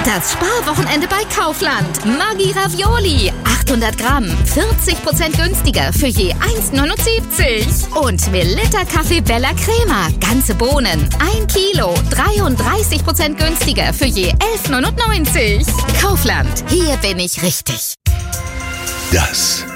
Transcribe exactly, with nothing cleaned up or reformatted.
Das Sparwochenende bei Kaufland. Maggi Ravioli. achthundert Gramm. vierzig Prozent günstiger für je eins Komma neunundsiebzig. Und Melitta Kaffee Bella Crema. Ganze Bohnen. ein Kilo. dreiunddreißig Prozent günstiger für je elf Komma neunundneunzig. Kaufland. Hier bin ich richtig. Das